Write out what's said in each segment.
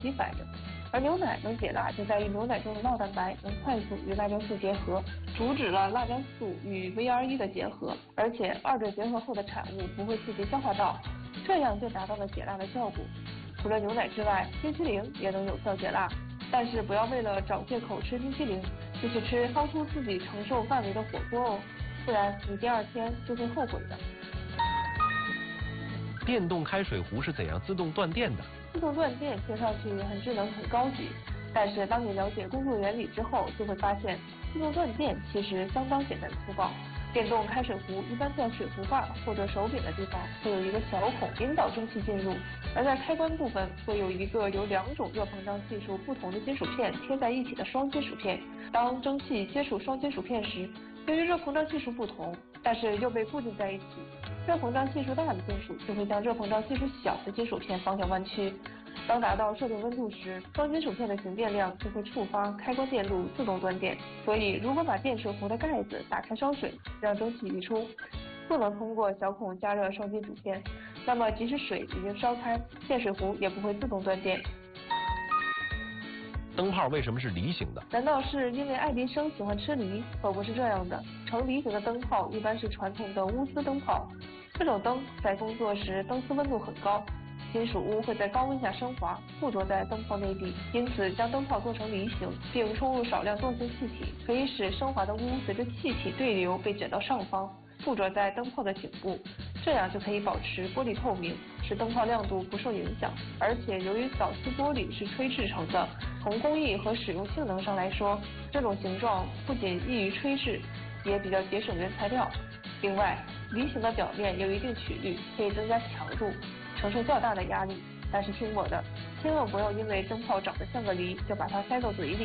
起反应。而牛奶能解辣，就在于牛奶中的酪蛋白能快速与辣椒素结合，阻止了辣椒素与 VRE 的结合，而且二者结合后的产物不会刺激消化道，这样就达到了解辣的效果。除了牛奶之外，冰淇淋也能有效解辣，但是不要为了找借口吃冰淇淋，就去吃超出自己承受范围的火锅哦，不然你第二天就会后悔的。 电动开水壶是怎样自动断电的？ 自动断电听上去很智能很高级，但是当你了解工作原理之后，就会发现自动断电其实相当简单粗暴。电动开水壶一般在水壶盖或者手柄的地方会有一个小孔引导蒸汽进入，而在开关部分会有一个由两种热膨胀系数不同的金属片贴在一起的双金属片。当蒸汽接触双金属片时，由于热膨胀系数不同，但是又被固定在一起，热膨胀系数大的金属就会将热膨胀系数小的金属片方向弯曲。当达到设定温度时，双金属片的形变量就会触发开关电路自动断电。所以，如果把电水壶的盖子打开烧水，让蒸汽溢出，不能通过小孔加热双金属片，那么即使水已经烧开，电水壶也不会自动断电。 灯泡为什么是梨形的？ 难道是因为爱迪生喜欢吃梨？可不是这样的。呈梨形的灯泡一般是传统的钨丝灯泡，这种灯在工作时灯丝温度很高，金属钨会在高温下升华，附着在灯泡内壁，因此将灯泡做成梨形，并充入少量惰性气体，可以使升华的钨随着气体对流被卷到上方，附着在灯泡的颈部，这样就可以保持玻璃透明，使灯泡亮度不受影响。而且由于早期玻璃是吹制成的，从工艺和使用性能上来说，这种形状不仅易于吹制，也比较节省原材料。另外，梨形的表面有一定曲率，可以增加强度，承受较大的压力。但是听我的，千万不要因为灯泡长得像个梨，就把它塞到嘴里。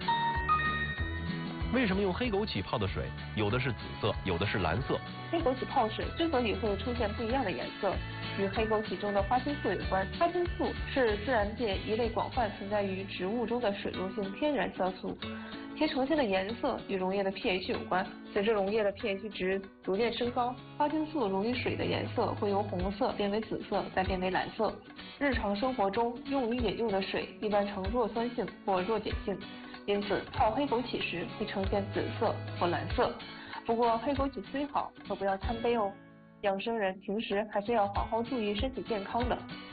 为什么用黑枸杞泡的水，有的是紫色，有的是蓝色？ 黑枸杞泡水之所以会出现不一样的颜色，与黑枸杞中的花青素有关。花青素是自然界一类广泛存在于植物中的水溶性天然色素，其呈现的颜色与溶液的 pH 有关。随着溶液的 pH 值逐渐升高，花青素溶于水的颜色会由红色变为紫色，再变为蓝色。日常生活中用于饮用的水一般呈弱酸性或弱碱性，因此泡黑枸杞时会呈现紫色或蓝色。不过黑枸杞虽好，可不要贪杯哦。养生人平时还是要好好注意身体健康的。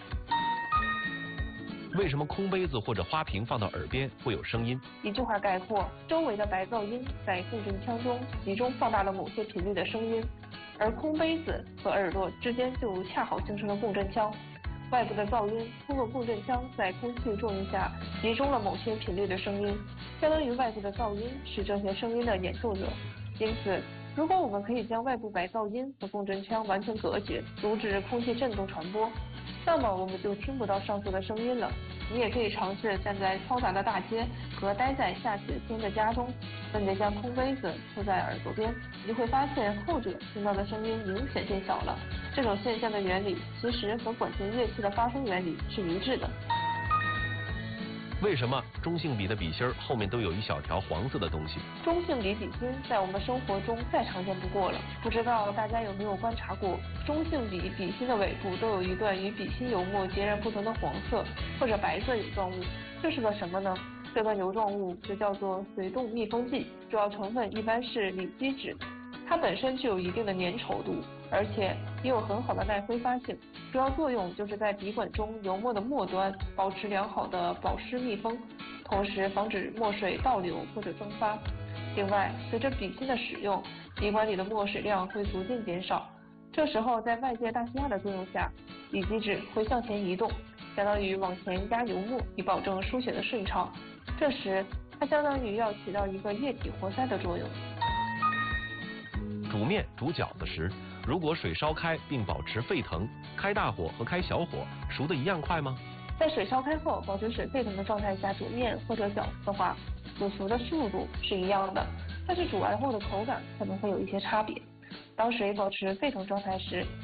为什么空杯子或者花瓶放到耳边会有声音？ 一句话概括，周围的白噪音在共振腔中集中放大了某些频率的声音，而空杯子和耳朵之间就恰好形成了共振腔。外部的噪音通过共振腔在空气作用下集中了某些频率的声音，相当于外部的噪音是这些声音的演奏者。因此，如果我们可以将外部白噪音和共振腔完全隔绝，阻止空气振动传播，那么我们就听不到上述的声音了。你也可以尝试站在嘈杂的大街和待在下雪天的家中，分别将空杯子铺在耳朵边，你会发现后者听到的声音明显变小了。这种现象的原理其实和管弦乐器的发声原理是一致的。 为什么中性笔的笔芯后面都有一小条黄色的东西？ 中性笔笔芯在我们生活中再常见不过了，不知道大家有没有观察过，中性笔笔芯的尾部都有一段与笔芯油墨截然不同的黄色或者白色油状物，这是个什么呢？这段油状物就叫做水动密封剂，主要成分一般是锂基酯，它本身具有一定的粘稠度，而且也有很好的耐挥发性，主要作用就是在笔管中油墨的末端保持良好的保湿密封，同时防止墨水倒流或者蒸发。另外，随着笔芯的使用，笔管里的墨水量会逐渐减少，这时候在外界大气压的作用下，锂基酯会向前移动，相当于往前压油墨，以保证书写的顺畅。这时，它相当于要起到一个液体活塞的作用。 煮面、煮饺子时，如果水烧开并保持沸腾，开大火和开小火熟得一样快吗？ 在水烧开后，保持水沸腾的状态下煮面或者饺子的话，煮熟的速度是一样的，但是煮完后的口感可能会有一些差别。当水保持沸腾状态时，